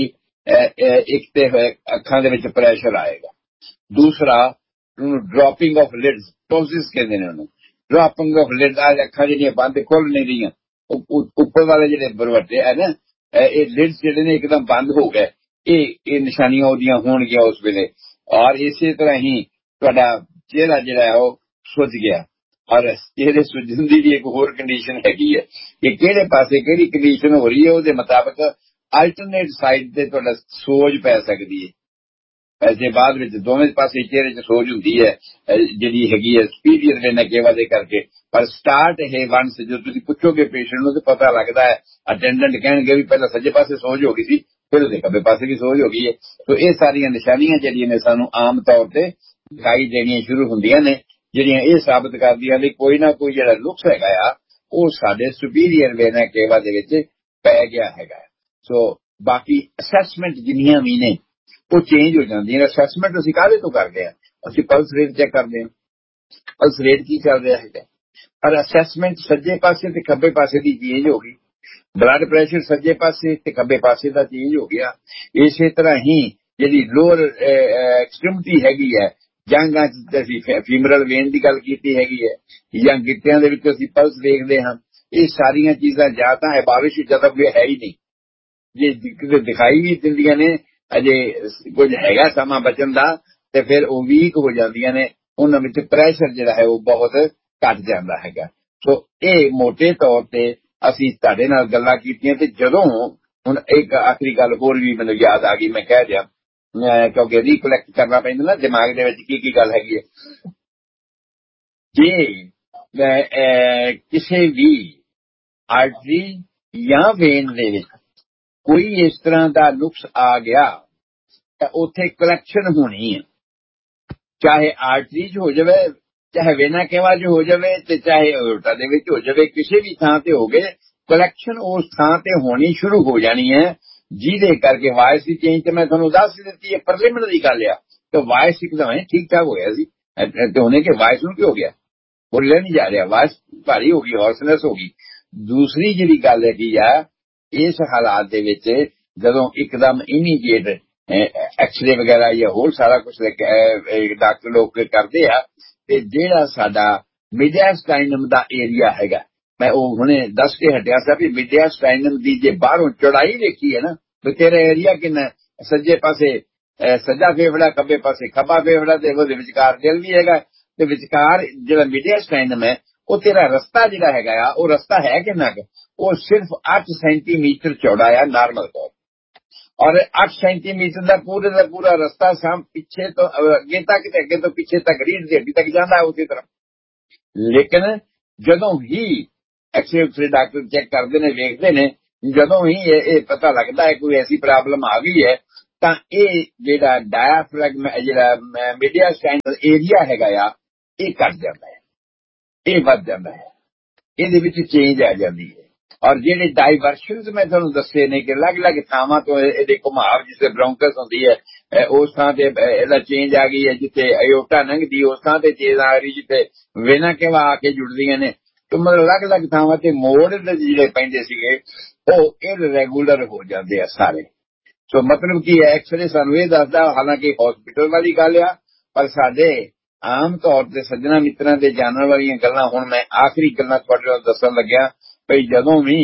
ਇੱਕ ਤੇ ਅੱਖਾਂ ਦੇ ਵਿੱਚ ਪ੍ਰੈਸ਼ਰ ਆਏਗਾ, ਦੂਸਰਾ ਡ੍ਰੌਪਿੰਗ ਆਫ ਲਿਡਸ, ਟੋਸਿਸ ਕਹਿੰਦੇ ਨੇ ਉਹਨੂੰ, ਡ੍ਰੌਪਿੰਗ ਆਫ ਲਿਡਸ। ਅੱਖਾਂ ਜਿਹੜੀਆਂ ਬੰਦ ਖੁੱਲ ਨਹੀਂ ਰਹੀਆਂ, ਉੱਪਰ ਵਾਲੇ ਜਿਹੜੇ ਬਰਵੱਟੇ ਹੈ ਨਾ, ਇਹ ਲਿਡਸ ਜਿਹੜੇ ਨੇ ਇੱਕਦਮ ਬੰਦ ਹੋ ਗਏ, ਇਹ ਨਿਸ਼ਾਨੀਆਂ ਉਹਦੀਆਂ ਹੋਣਗੀਆਂ ਉਸ ਵੇਲੇ। ਔਰ ਇਸੇ ਤਰ੍ਹਾਂ ਹੀ ਤੁਹਾਡਾ ਚਿਹਰਾ ਜਿਹੜਾ ਹੈ ਉਹ ਸੁੱਜ ਗਿਆ। ਔਰ ਚਿਹਰੇ ਸੁੱਜਣ ਦੀ ਵੀ ਇੱਕ ਹੋਰ ਕੰਡੀਸ਼ਨ ਹੈਗੀ ਹੈ ਕਿ ਕਿਹੜੇ ਪਾਸੇ ਕਿਹੜੀ ਕੰਡੀਸ਼ਨ ਹੋ ਰਹੀ ਹੈ, ਉਹਦੇ ਮੁਤਾਬਕ ਅਲਟਰਨੇਟ ਸਾਈਡ ਤੇ ਤੁਹਾਡਾ ਸੋਜ ਪੈ ਸਕਦੀ ਹੈ। ਵੈਸੇ ਬਾਅਦ ਵਿੱਚ ਦੋਵੇਂ ਪਾਸੇ ਚਿਹਰੇ 'ਚ ਸੋਜ ਹੁੰਦੀ ਹੈ ਜਿਹੜੀ ਹੈਗੀ ਹੈ ਸੁਪੀਰੀਅਰ ਵੇਨਾ ਕੇਵਾ ਦੇ ਕਰਕੇ। ਪਰ ਸਟਾਰਟ ਇਹ ਵੰਸ ਜਦੋਂ ਤੁਸੀਂ ਪੁੱਛੋਗੇ ਪੇਸ਼ੈਂਟ ਨੂੰ ਤੇ ਪਤਾ ਲੱਗਦਾ ਹੈ, ਅਟੈਂਡੈਂਟ ਕਹਿਣਗੇ ਵੀ ਪਹਿਲਾਂ ਸੱਜੇ ਪਾਸੇ ਸੋਜ ਹੋ ਗਈ ਸੀ, ਫਿਰ ਉਹਦੇ ਖੱਬੇ ਪਾਸੇ ਵੀ ਸੋਜ ਹੋ ਗਈ ਹੈ। ਸੋ ਇਹ ਸਾਰੀਆਂ ਨਿਸ਼ਾਨੀਆਂ ਜਿਹੜੀਆਂ ਨੇ ਸਾਨੂੰ ਆਮ ਤੌਰ ਤੇ ਦਿਖਾਈ ਦੇਣੀਆਂ ਸ਼ੁਰੂ ਹੁੰਦੀਆਂ ਨੇ, ਜਿਹੜੀਆਂ ਇਹ ਸਾਬਤ ਕਰਦੀਆਂ ਨੇ ਕੋਈ ਨਾ ਕੋਈ ਜਿਹੜਾ ਨੁਕਸ ਹੈਗਾ ਆ ਉਹ ਸਾਡੇ ਸੁਪੀਰੀਅਰ ਵੇਨਾ ਕੇਵਾ ਦੇ ਵਿੱਚ ਪੈ ਗਿਆ ਹੈਗਾ। ਸੋ ਬਾਕੀ ਅਸੈਸਮੈਂਟ ਜਿੰਨੀਆਂ ਵੀ ਨੇ ਉਹ ਚੇਂਜ ਹੋ ਜਾਂਦੀਆਂ ਨੇ। ਅਸੈਸਮੈਂਟ ਅਸੀਂ ਕਾਹਦੇ ਤੋਂ ਕਰਦੇ ਹਾਂ? ਅਸੀਂ ਪਲਸ ਰੇਟ ਚੈੱਕ ਕਰਦੇ ਹਾਂ, ਪਲਸ ਰੇਟ ਕੀ ਚੱਲ ਰਿਹਾ ਹੈਗਾ। ਪਰ ਅਸੈਸਮੈਂਟ ਸੱਜੇ ਪਾਸੇ ਤੇ ਖੱਬੇ ਪਾਸੇ ਦੀ ਚੇਂਜ ਹੋ ਗਈ, ਬਲੱਡ ਪ੍ਰੈਸ਼ਰ ਸੱਜੇ ਪਾਸੇ ਤੇ ਖੱਬੇ ਪਾਸੇ ਦਾ ਚੇਂਜ ਹੋ ਗਿਆ। ਇਸੇ ਤਰ੍ਹਾਂ ਹੀ ਜਿਹੜੀ ਲੋਅਰ ਐਕਸਟ੍ਰੀਮਿਟੀ ਹੈਗੀ ਹੈ, ਜਾਂਘਾਂ 'ਚ ਅਸੀਂ ਫੀਮਰਲ ਵੇਨ ਦੀ ਗੱਲ ਕੀਤੀ ਹੈਗੀ ਹੈ, ਜਾਂ ਗਿੱਟਿਆਂ ਦੇ ਵਿੱਚ ਅਸੀਂ ਪਲਸ ਦੇਖਦੇ ਹਾਂ। ਇਹ ਸਾਰੀਆਂ ਚੀਜ਼ਾਂ ਜਾਂ ਤਾਂ ਬਾਰਿਸ਼ ਜ਼ਿਆਦਾ ਕੋਈ ਹੈ ਹੀ ਨਹੀਂ, ਜੇ ਦਿਖਾਈ ਵੀ ਦਿੰਦੀਆਂ ਨੇ ਅਜੇ ਕੁਝ ਹੈਗਾ ਸਮਾਂ ਬਚਣ ਦਾ, ਤੇ ਫਿਰ ਉਹ ਵੀਕ ਹੋ ਜਾਂਦੀਆਂ ਨੇ, ਉਹਨਾਂ ਵਿੱਚ ਪ੍ਰੈਸ਼ਰ ਜਿਹੜਾ ਹੈ ਉਹ ਬਹੁਤ ਘਟ ਜਾਂਦਾ ਹੈਗਾ। ਸੋ ਇਹ ਮੋਟੇ ਤੌਰ ਤੇ ਅਸੀਂ ਤੁਹਾਡੇ ਨਾਲ ਗੱਲਾਂ ਕੀਤੀਆਂ। ਤੇ ਜਦੋਂ ਹੁਣ ਇੱਕ ਆਖਰੀ ਗੱਲ ਹੋਰ ਵੀ ਮੈਨੂੰ ਯਾਦ ਆ ਗਈ, ਮੈਂ ਕਹਿ ਦਿਆਂ ਕਿਉਂਕਿ ਰੀਕਲੈਕਟ ਕਰਨਾ ਪੈਂਦਾ ਨਾ ਦਿਮਾਗ ਦੇ ਵਿੱਚ ਕੀ ਗੱਲ ਹੈਗੀ ਹੈ। ਜੇ ਕਿਸੇ ਵੀ ਆਰਟਰੀ ਜਾਂ ਵੇਨ ਦੇ ਵਿੱਚ ਕੋਈ ਇਸ ਤਰ੍ਹਾਂ ਦਾ ਨੁਕਸ ਆ ਗਿਆ ਤਾਂ ਉੱਥੇ ਕਲੈਕਸ਼ਨ ਹੋਣੀ ਹੈ, ਚਾਹੇ ਆਰਟਰੀ 'ਚ ਹੋ ਜਾਵੇ, ਚਾਹੇ ਵੇਨਾ ਕੇਵਾ 'ਚ ਹੋ ਜਾਵੇ, ਤੇ ਚਾਹੇ ਅੋਰਟਾ ਦੇ ਵਿੱਚ ਹੋ ਜਾਵੇ, ਕਿਸੇ ਵੀ ਥਾਂ ਤੇ ਹੋ ਗਏ, ਕਲੈਕਸ਼ਨ ਉਸ ਥਾਂ ਤੇ ਹੋਣੀ ਸ਼ੁਰੂ ਹੋ ਜਾਣੀ ਹੈ। ਜਿਹਦੇ ਕਰਕੇ ਵਾਇਸ ਦੀ ਚੇਂਜ ਤੇ ਮੈਂ ਤੁਹਾਨੂੰ ਦੱਸ ਦਿੱਤੀ ਹੈ, ਪ੍ਰੀਲਿਮਿਨਰੀ ਗੱਲ ਆ। ਤੇ ਵਾਇਸ ਇੱਕਦਮ ਠੀਕ ਠਾਕ ਹੋਇਆ ਸੀ, ਤੇ ਹੋਣੇ ਕਿ ਵਾਇਸ ਨੂੰ ਕੀ ਹੋ ਗਿਆ, ਬੋਲਿਆ ਨਹੀਂ ਜਾ ਰਿਹਾ, ਵਾਇਸ ਭਾਰੀ ਹੋ ਗਈ, ਹੌਰਸਨੈਸ ਹੋ ਗਈ। ਦੂਸਰੀ ਜਿਹੜੀ ਗੱਲ ਹੈਗੀ ਆ, ਇਸ ਹਾਲਾਤ ਦੇ ਵਿੱਚ ਜਦੋਂ ਇੱਕਦਮ ਇਮੀਡੀਏਟ ਐਕਸਰੇ ਵਗੈਰਾ ਜਾਂ ਹੋਰ ਸਾਰਾ ਕੁਝ ਡਾਕਟਰ ਲੋਕ ਕਰਦੇ ਆ, ਤੇ ਜਿਹੜਾ ਸਾਡਾ ਮਿਡਿਆਸਟਾਈਨਮ ਦਾ ਏਰੀਆ ਹੈਗਾ, ਮੈਂ ਉਹ ਹੁਣੇ ਦੱਸ ਕੇ ਹਟਿਆ ਸੀ ਵੀ ਮਿਡਿਆਸਟਾਈਨਮ ਦੀ ਜੇ ਬਾਹਰੋਂ ਚੌੜਾਈ ਦੇਖੀ ਹੈ ਨਾ, ਵੀ ਤੇਰਾ ਏਰੀਆ ਕਿੰਨਾ, ਸੱਜੇ ਪਾਸੇ ਸੱਜਾ ਫੇਫੜਾ, ਖੱਬੇ ਪਾਸੇ ਖੱਬਾ ਫੇਫੜਾ, ਤੇ ਉਹਦੇ ਵਿਚਕਾਰ ਦਿਲ ਵੀ ਹੈਗਾ, ਤੇ ਵਿਚਕਾਰ ਜਿਹੜਾ ਮਿਡਿਆਸਟਾਈਨਮ ਹੈ ਉਹ ਤੇਰਾ ਰਸਤਾ ਜਿਹੜਾ ਹੈਗਾ ਆ, ਉਹ ਰਸਤਾ ਹੈ ਕਿੰਨਾ ਕੁ, ਉਹ ਸਿਰਫ 8 ਸੈਂਟੀਮੀਟਰ ਚੌੜਾ ਆ ਨਾਰਮਲ ਤੌਰ। ਔਰ 8 ਸੈਂਟੀਮੀਟਰ ਦਾ ਪੂਰਾ ਰਸਤਾ ਸਾਮ ਪਿੱਛੇ ਤੋਂ ਅੱਗੇ ਤੱਕ ਤੇ ਅੱਗੇ ਤੋਂ ਪਿੱਛੇ ਤੱਕ ਰੀੜ ਦੀ ਹੱਡੀ ਤੱਕ ਜਾਂਦਾ ਹੈ ਉਸੇ ਤਰ੍ਹਾਂ। ਲੇਕਿਨ ਜਦੋਂ ਹੀ ਐਕਸਰੇ ਡਾਕਟਰ ਚੈੱਕ ਕਰਦੇ ਨੇ, ਵੇਖਦੇ ਨੇ, ਜਦੋਂ ਹੀ ਇਹ ਪਤਾ ਲੱਗਦਾ ਹੈ ਕੋਈ ਐਸੀ ਪ੍ਰੋਬਲਮ ਆ ਗਈ ਹੈ ਤਾਂ ਇਹ ਜਿਹੜਾ ਡਾਇਆਫ੍ਰੈਗਮ ਜਿਹੜਾ ਮੀਡੀਆਸਟਾਈਨਲ ਏਰੀਆ ਹੈਗਾ ਆ, ਇਹ ਘਟ ਜਾਂਦਾ ਹੈ, ਇਹ ਵੱਧ ਜਾਂਦਾ ਹੈ, ਇਹਦੇ ਵਿੱਚ ਚੇਂਜ ਆ ਜਾਂਦੀ ਹੈ। ਔਰ ਜਿਹੜੇ ਡਾਈਵਰਸ਼ਨਸ ਮੈਂ ਤੁਹਾਨੂੰ ਦੱਸੇ ਨੇ ਕਿ ਅਲੱਗ-ਅਲੱਗ ਥਾਵਾਂ ਤੋਂ ਇਹਦੇ ਘੁਮਾਵ, ਜਿੱਥੇ ਬ੍ਰੌਂਕਸ ਹੁੰਦੀ ਹੈ ਉਸ ਥਾਂ ਤੇ ਇਹਦਾ ਚੇਂਜ ਆ ਗਈ ਹੈ, ਜਿੱਥੇ ਅਯੋਟਾ ਲੰਘਦੀ ਉਸ ਥਾਂ ਤੇ ਚੇਂਜ ਆ ਰਹੀ, ਜਿੱਥੇ ਵੇਨਾਂ ਕਿਵਾ ਆ ਕੇ ਜੁੜਦੀਆਂ ਨੇ। ਤੇ ਮਤਲਬ ਅਲੱਗ-ਅਲੱਗ ਥਾਵਾਂ ਤੇ ਮੋੜ ਜਿਹੜੇ ਪੈਂਦੇ ਸੀਗੇ ਉਹ ਇਰਰੈਗੂਲਰ ਹੋ ਜਾਂਦੇ ਆ ਸਾਰੇ। ਸੋ ਮਤਲਬ ਕੀ ਹੈ, ਐਕਸਰੇ ਸਾਨੂੰ ਇਹ ਦੱਸਦਾ, ਹਾਲਾਂਕਿ ਹਸਪੀਟਲ ਵਾਲੀ ਗੱਲ ਆ, ਪਰ ਸਾਡੇ ਆਮ ਤੌਰ ਤੇ ਸੱਜਣਾ ਮਿੱਤਰਾਂ ਦੇ ਜਾਣਨ ਵਾਲੀਆਂ ਗੱਲਾਂ ਹੁਣ ਮੈਂ ਆਖਰੀ ਗੱਲਾਂ ਤੁਹਾਡੇ ਨਾਲ ਦੱਸਣ ਲੱਗਿਆ। ਭਈ ਜਦੋਂ ਵੀ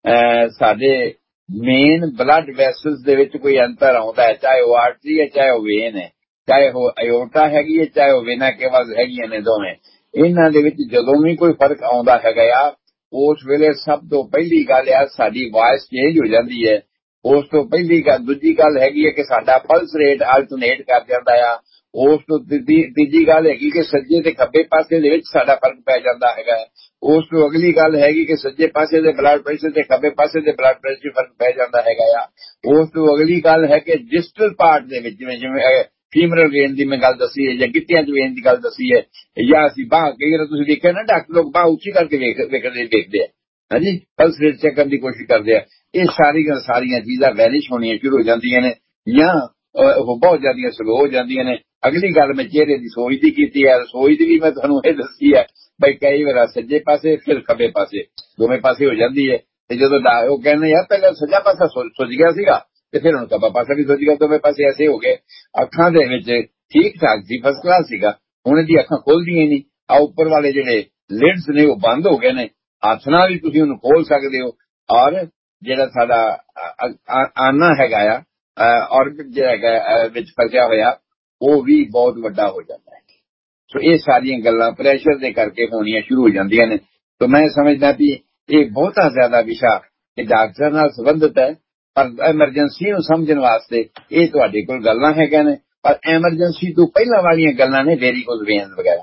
ਸਾਡੇ ਮੇਨ ਬਲੱਡ ਵੈਸਲਸ ਦੇ ਵਿੱਚ ਕੋਈ ਅੰਤਰ ਆਉਂਦਾ ਹੈ, ਚਾਹੇ ਉਹ ਆਰਟਰੀ ਹੈ, ਚਾਹੇ ਉਹ ਵੇਨ ਹੈ, ਚਾਹੇ ਉਹ ਅਯੋਟਾ ਹੈਗੀ ਹੈ, ਚਾਹੇ ਉਹ ਵੇਨਾ ਕੇਵਾ ਹੈਗੀਆਂ ਨੇ ਦੋਵੇਂ, ਇਹਨਾਂ ਦੇ ਵਿੱਚ ਜਦੋਂ ਵੀ ਕੋਈ ਫਰਕ ਆਉਂਦਾ ਹੈਗਾ ਆ, ਉਸ ਵੇਲੇ ਸਭ ਤੋਂ ਪਹਿਲੀ ਗੱਲ ਆ ਸਾਡੀ ਵਾਇਸ ਚੇਂਜ ਹੋ ਜਾਂਦੀ ਹੈ। ਉਸ ਤੋਂ ਪਹਿਲੀ ਗੱਲ, ਦੂਜੀ ਗੱਲ ਹੈਗੀ ਹੈ ਕਿ ਸਾਡਾ ਪਲਸ ਰੇਟ ਅਲਟਰਨੇਟ ਕਰ ਜਾਂਦਾ ਆ। ਉਸ ਤੋਂ ਤੀਜੀ ਗੱਲ ਹੈਗੀ ਕਿ ਸੱਜੇ ਤੇ ਖੱਬੇ ਪਾਸੇ ਦੇ ਵਿੱਚ ਸਾਡਾ ਫਰਕ ਪੈ ਜਾਂਦਾ ਹੈਗਾ। ਉਸ ਤੋਂ ਅਗਲੀ ਗੱਲ ਹੈਗੀ ਕਿ ਸੱਜੇ ਪਾਸੇ ਦੇ ਬਲੱਡ ਪ੍ਰੈਸ਼ਰ ਤੇ ਖੱਬੇ ਪਾਸੇ ਦੇ ਬਲੱਡ ਪ੍ਰੈਸ਼ਰ ਫਰਕ ਪੈ ਜਾਂਦਾ ਹੈਗਾ ਆ। ਉਸ ਤੋਂ ਅਗਲੀ ਗੱਲ ਹੈ ਕਿ ਡਿਸਟਲ ਪਾਰਟ ਦੇ ਵਿੱਚ, ਜਿਵੇਂ ਫੀਮਰਲ ਵੇਨ ਦੀ ਮੈਂ ਗੱਲ ਦੱਸੀ ਹੈ, ਜਾਂ ਗਿੱਟਿਆਂ ਚ ਵੇਨ ਦੀ ਗੱਲ ਦੱਸੀ ਹੈ, ਜਾਂ ਅਸੀਂ ਬਾਂਹ, ਕਈ ਵਾਰ ਤੁਸੀਂ ਦੇਖਿਆ ਨਾ ਡਾਕਟਰ ਲੋਕ ਬਾਂਹ ਉੱਚੀ ਕਰਕੇ ਵੇਖਦੇ ਆ, ਹਾਂਜੀ, ਪਲਸ ਰੇਟ ਚੈੱਕ ਕਰਨ ਦੀ ਕੋਸ਼ਿਸ਼ ਕਰਦੇ ਆ। ਇਹ ਸਾਰੀਆਂ ਚੀਜ਼ਾਂ ਵੈਨਿਸ਼ ਹੋਣੀਆਂ ਸ਼ੁਰੂ ਹੋ ਜਾਂਦੀਆਂ ਨੇ, ਜਾਂ ਉਹ ਬਹੁਤ ਜ਼ਿਆਦੀਆਂ ਸਲੋ ਹੋ ਜਾਂਦੀਆਂ ਨੇ। ਅਗਲੀ ਗੱਲ ਮੈਂ ਚਿਹਰੇ ਦੀ ਸੋਜ ਦੀ ਕੀਤੀ ਹੈ। ਸੋਜ ਦੀ ਵੀ ਮੈਂ ਤੁਹਾਨੂੰ ਇਹ ਦੱਸੀ ਹੈ ਬਈ ਕਈ ਵਾਰ ਸੱਜੇ ਪਾਸੇ ਫਿਰ ਖੱਬੇ ਪਾਸੇ ਦੋਵੇਂ ਪਾਸੇ ਹੋ ਜਾਂਦੀ ਹੈ। ਤੇ ਜਦੋਂ ਉਹ ਕਹਿੰਦੇ ਯਾਰ ਪਹਿਲਾਂ ਸੱਜਾ ਪਾਸਾ ਸੁੱਜ ਗਿਆ ਸੀਗਾ ਤੇ ਫਿਰ ਹੁਣ ਖੱਬਾ ਪਾਸਾ ਵੀ ਸੁੱਜ ਗਿਆ, ਦੋਵੇਂ ਪਾਸੇ ਐਸੇ ਹੋ ਗਏ। ਅੱਖਾਂ ਦੇ ਵਿੱਚ ਠੀਕ ਠਾਕ ਸੀ, ਫਸਟ ਕਲਾਸ ਸੀਗਾ, ਹੁਣ ਇਹਦੀ ਅੱਖਾਂ ਖੋਲਦੀਆਂ ਨਹੀਂ। ਆ ਉੱਪਰ ਵਾਲੇ ਜਿਹੜੇ ਲਿਡਸ ਨੇ ਉਹ ਬੰਦ ਹੋ ਗਏ ਨੇ, ਹੱਥ ਨਾਲ ਵੀ ਤੁਸੀਂ ਉਹਨੂੰ ਖੋਲ ਸਕਦੇ ਹੋ। ਔਰ ਜਿਹੜਾ ਸਾਡਾ ਆਨਾ ਹੈਗਾ ਆ, ਔਰਬਿਟ ਜਿਹੜਾ ਹੈਗਾ ਵਿੱਚ ਫਸਿਆ ਹੋਇਆ, ਉਹ ਵੀ ਬਹੁਤ ਵੱਡਾ ਹੋ ਜਾਂਦਾ ਹੈ। ਸੋ ਇਹ ਸਾਰੀਆਂ ਗੱਲਾਂ ਪ੍ਰੈਸ਼ਰ ਦੇ ਕਰਕੇ ਹੋਣੀਆਂ ਸ਼ੁਰੂ ਹੋ ਜਾਂਦੀਆਂ ਨੇ। ਸੋ ਮੈਂ ਸਮਝਦਾ ਵੀ ਇਹ ਬਹੁਤਾ ਜ਼ਿਆਦਾ ਵਿਸ਼ਾ ਇਹ ਡਾਕਟਰ ਨਾਲ ਸੰਬੰਧਿਤ ਹੈ, ਪਰ ਐਮਰਜੈਂਸੀ ਨੂੰ ਸਮਝਣ ਵਾਸਤੇ ਇਹ ਤੁਹਾਡੇ ਕੋਲ ਗੱਲਾਂ ਹੈਗੀਆਂ ਨੇ। ਪਰ ਐਮਰਜੈਂਸੀ ਤੋਂ ਪਹਿਲਾਂ ਵਾਲੀਆਂ ਗੱਲਾਂ ਨੇ ਵੈਰੀਕੋਜ਼ ਵੇਨਸ ਵਗੈਰਾ,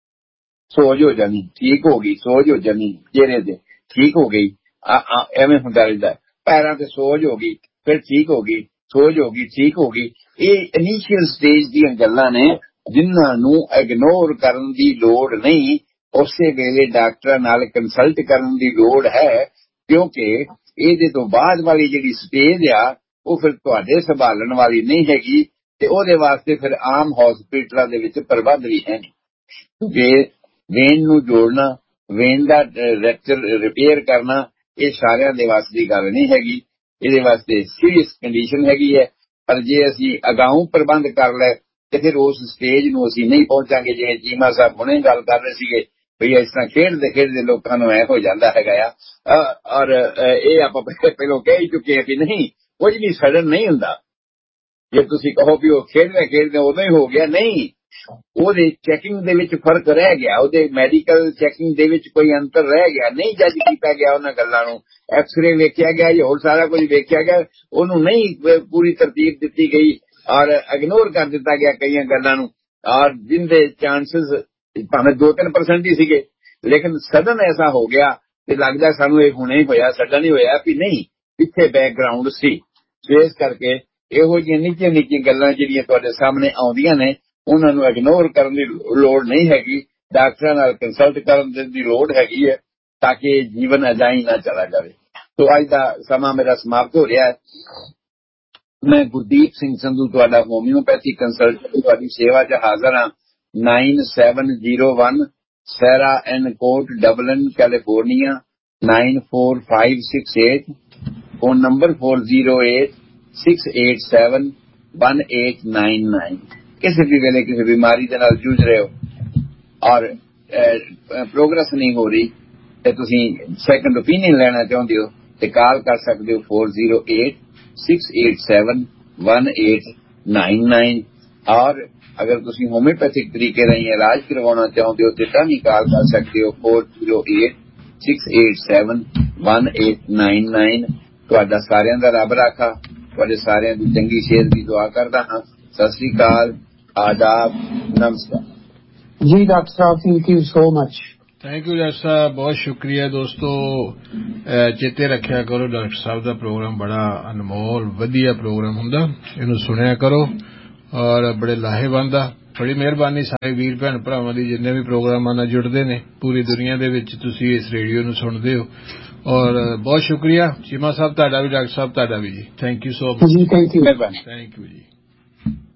ਸੋਜ ਹੋ ਜਾਣੀ, ਠੀਕ ਹੋ ਗਈ, ਸੋਜ ਹੋ ਜਾਣੀ ਚਿਹਰੇ ਤੇ, ਠੀਕ ਹੋ ਗਈ, ਐਵੇਂ ਹੁੰਦਾ ਰਹਿੰਦਾ। ਪੈਰਾਂ ਤੇ ਸੋਜ ਹੋ ਗਈ, ਫਿਰ ਠੀਕ ਹੋ ਗਈ, ਸੋਜ ਹੋ ਗਈ, ਠੀਕ ਹੋ ਗਈ। ਇਹ ਇਨੀਸ਼ੀਅਲ ਸਟੇਜ ਦੀਆਂ ਗੱਲਾਂ ਨੇ ਜਿਨ੍ਹਾਂ ਨੂੰ ਇਗਨੋਰ ਕਰਨ ਦੀ ਲੋੜ ਨਹੀਂ, ਉਸੇ ਵੇਲੇ ਡਾਕਟਰਾਂ ਨਾਲ ਕੰਸਲਟ ਕਰਨ ਦੀ ਲੋੜ ਹੈ, ਕਿਉਂਕਿ ਇਹਦੇ ਤੋਂ ਬਾਅਦ ਵਾਲੀ ਜਿਹੜੀ ਸਟੇਜ ਆ ਉਹ ਫਿਰ ਤੁਹਾਡੇ ਸੰਭਾਲਣ ਵਾਲੀ ਨਹੀਂ ਹੈਗੀ, ਤੇ ਉਹਦੇ ਵਾਸਤੇ ਫਿਰ ਆਮ ਹਸਪੀਟਲਾਂ ਦੇ ਵਿੱਚ ਪ੍ਰਬੰਧ ਵੀ ਹੈ ਨਹੀਂ। ਕਿਉਂਕਿ ਵੇਨ ਨੂੰ ਜੋੜਨਾ, ਵੇਨ ਦਾ ਰਿਪੇਅਰ ਕਰਨਾ, ਇਹ ਸਾਰਿਆਂ ਦੇ ਵਾਸਤੇ ਦੀ ਗੱਲ ਨਹੀਂ ਹੈਗੀ। ਇਹਦੇ ਵਾਸਤੇ ਸੀਰੀਅਸ ਕੰਡੀਸ਼ਨ ਹੈਗੀ ਹੈ। ਪਰ ਜੇ ਅਸੀਂ ਅਗਾਊਂ ਪ੍ਰਬੰਧ ਕਰ ਲੈ ਤੇ ਫਿਰ ਉਸ ਸਟੇਜ ਨੂੰ ਅਸੀਂ ਨਹੀਂ ਪਹੁੰਚਾਂਗੇ। ਜਿਵੇਂ ਚੀਮਾ ਸਾਹਿਬ ਹੁਣੇ ਗੱਲ ਕਰ ਰਹੇ ਸੀਗੇ ਵੀ ਇਸ ਤਰ੍ਹਾਂ ਖੇਡਦੇ ਖੇਡਦੇ ਲੋਕਾਂ ਨੂੰ ਐ ਹੋ ਜਾਂਦਾ ਹੈਗਾ ਆ। ਔਰ ਇਹ ਆਪਾਂ ਪਹਿਲਾਂ ਕਹਿ ਹੀ ਚੁੱਕੇ ਹਾਂ ਕਿ ਨਹੀਂ, ਕੁਝ ਵੀ ਸਡਨ ਨਹੀਂ ਹੁੰਦਾ। ਜੇ ਤੁਸੀਂ ਕਹੋ ਵੀ ਉਹ ਖੇਡਦੇ ਖੇਡਦੇ ਉਦੋਂ ਹੀ ਹੋ ਗਿਆ, ਨਹੀਂ, ਉਹਦੇ ਚੈਕਿੰਗ ਦੇ ਵਿੱਚ ਫਰਕ ਰਹਿ ਗਿਆ, ਉਹਦੇ ਮੈਡੀਕਲ ਚੈਕਿੰਗ ਦੇ ਵਿੱਚ ਕੋਈ ਅੰਤਰ ਰਹਿ ਗਿਆ, ਨਹੀਂ ਜੱਜ ਕੀਤਾ ਗਿਆ ਉਹਨਾਂ ਗੱਲਾਂ ਨੂੰ। ਐਕਸਰੇ ਵੇਖਿਆ ਗਿਆ, ਹੋਰ ਸਾਰਾ ਕੁਝ ਵੇਖਿਆ ਗਿਆ, ਉਹਨੂੰ ਨਹੀਂ ਪੂਰੀ ਤਰਤੀਬ ਦਿੱਤੀ ਗਈ ਔਰ ਇਗਨੋਰ ਕਰ ਦਿੱਤਾ ਗਿਆ ਕਈਆਂ ਗੱਲਾਂ ਨੂੰ। ਔਰ ਜਿੰਦੇ ਚਾਂਸਸ ਭਾਵੇਂ 2-3% ਹੀ ਸੀਗੇ, ਲੇਕਿਨ ਸਡਨ ਐਸਾ ਹੋ ਗਿਆ ਤੇ ਲੱਗਦਾ ਸਾਨੂੰ ਇਹ ਹੁਣੇ ਹੀ ਹੋਇਆ, ਸਡਨ ਹੀ ਹੋਇਆ ਵੀ ਨਹੀਂ, ਪਿੱਛੇ ਬੈਕਗਰਾਉਂਡ ਸੀ। ਸੋ ਇਸ ਕਰਕੇ ਇਹੋ ਜਿਹੀਆਂ ਨਿੱਕੀਆਂ ਗੱਲਾਂ ਜਿਹੜੀਆਂ ਤੁਹਾਡੇ ਸਾਹਮਣੇ ਆਉਂਦੀਆਂ ਨੇ ਉਹਨਾਂ ਨੂੰ ਇਗਨੋਰ ਕਰਨ ਦੀ ਲੋੜ ਨਹੀਂ ਹੈਗੀ, ਡਾਕਟਰਾਂ ਨਾਲ ਕੰਸਲਟ ਕਰਨ ਦੀ ਲੋੜ ਹੈਗੀ ਹੈ, ਤਾਂ ਕਿ ਜੀਵਨ ਅਜਾਈ ਨਾ ਚਲਾ ਜਾਵੇ। ਸੋ ਅੱਜ ਦਾ ਸਮਾਂ ਮੇਰਾ ਸਮਾਪਤ ਹੋ ਰਿਹਾ ਹੈ। ਮੈਂ ਗੁਰਦੀਪ ਸਿੰਘ ਸੰਧੂ, ਤੁਹਾਡਾ ਹੋਮਿਓਪੈਥੀ ਕੰਸਲਟੈਂਟ, ਤੁਹਾਡੀ ਸੇਵਾ 'ਚ ਹਾਜ਼ਰ ਹਾਂ। 9701 ਸੈਰਾ and court, Dublin, California 94568। Phone number 4086871899। ਕਿਸੇ ਵੀ ਵੇਲੇ ਕਿਸੇ ਬਿਮਾਰੀ ਦੇ ਨਾਲ ਜੂਝ ਰਹੇ ਹੋ ਔਰ ਪ੍ਰੋਗਰੈਸ ਨਹੀਂ ਹੋ ਰਹੀ ਤੇ ਤੁਸੀਂ ਸੈਕੰਡ ਓਪੀਨੀਅਨ ਲੈਣਾ ਚਾਹੁੰਦੇ ਹੋ ਤੇ ਕਾਲ ਕਰ ਸਕਦੇ ਹੋ 4086871899। ਔਰ ਅਗਰ ਤੁਸੀਂ ਹੋਮਿਓਪੈਥਿਕ ਤਰੀਕੇ ਰਾਹੀਂ ਇਲਾਜ ਕਰਵਾਉਣਾ ਚਾਹੁੰਦੇ ਹੋ ਤੇ ਤਾਂ ਵੀ ਕਾਲ ਕਰ ਸਕਦੇ ਹੋ 4086871899। ਤੁਹਾਡਾ ਸਾਰਿਆਂ ਦਾ ਰੱਬ ਰਾਖਾ, ਤੁਹਾਡੇ ਸਾਰਿਆਂ ਦੀ ਚੰਗੀ ਸਿਹਤ ਦੀ ਦੁਆ ਕਰਦਾ ਹਾਂ। ਸਤਿ ਸ੍ਰੀ ਅਕਾਲ, ਆਦਾਬ, ਨਮਸਕਾਰ। जी डॉक्टर साहब, thank you so much. Thank you doctor ਸਾਹਿਬ, ਬਹੁਤ ਸ਼ੁਕਰੀਆ। ਦੋਸਤੋ ਚੇਤੇ ਰੱਖਿਆ ਕਰੋ, ਡਾਕਟਰ ਸਾਹਿਬ ਦਾ ਪ੍ਰੋਗਰਾਮ ਬੜਾ ਅਨਮੋਲ ਵਧੀਆ ਪ੍ਰੋਗਰਾਮ ਹੁੰਦਾ, ਇਹਨੂੰ ਸੁਣਿਆ ਕਰੋ ਔਰ ਬੜੇ ਲਾਹੇਵੰਦ ਆ। ਬੜੀ ਮਿਹਰਬਾਨੀ ਸਾਰੇ ਵੀਰ ਭੈਣ ਭਰਾਵਾਂ ਦੀ ਜਿੰਨੇ ਵੀ ਪ੍ਰੋਗਰਾਮਾਂ ਨਾਲ ਜੁੜਦੇ ਨੇ ਪੂਰੀ ਦੁਨੀਆ ਦੇ ਵਿੱਚ, ਤੁਸੀਂ ਇਸ ਰੇਡੀਓ ਨੂੰ ਸੁਣਦੇ ਹੋ ਔਰ ਬਹੁਤ ਸ਼ੁਕਰੀਆ ਚੀਮਾ ਸਾਹਿਬ ਤੁਹਾਡਾ ਵੀ, ਡਾਕਟਰ ਸਾਹਿਬ ਤੁਹਾਡਾ ਵੀ ਜੀ। Thank you so much. Thank you. Thank you ਜੀ।